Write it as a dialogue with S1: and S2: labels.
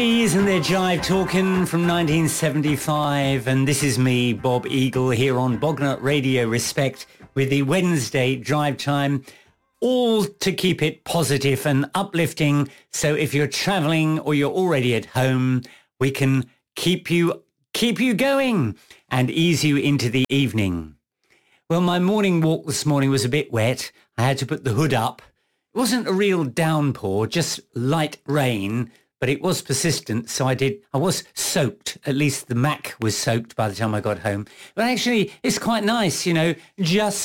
S1: Isn't there Jive Talking from 1975? And this is me, Bob Eagle, here on Bognut Radio Respect with the Wednesday Drive Time, all to keep it positive and uplifting. So if you're travelling or you're already at home, we can keep you going and ease you into the evening. Well, my morning walk this morning was a bit wet. I had to put the hood up. It wasn't a real downpour, just light rain, but it was persistent, so I was soaked. At least the Mac was soaked by the time I got home. But actually, it's quite nice, just